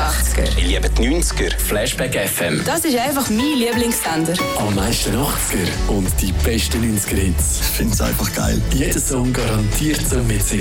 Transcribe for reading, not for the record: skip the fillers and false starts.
80er. Ich liebe die 90er. Flashback FM. Das ist einfach mein Lieblingssender. Am meisten 80er und die besten 90er Hits. Ich finde es einfach geil. Jeder Song garantiert zum Mitsingen.